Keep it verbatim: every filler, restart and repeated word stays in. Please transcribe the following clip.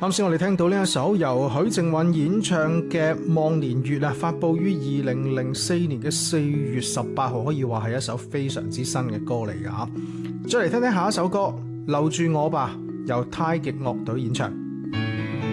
啱先我哋聽到呢一首由許靖韻演唱嘅《望年月》啊，發佈於二零零四年嘅四月十八號，可以話係一首非常之新嘅歌嚟㗎。再嚟聽聽下一首歌《留住我吧》，由太極樂隊演唱。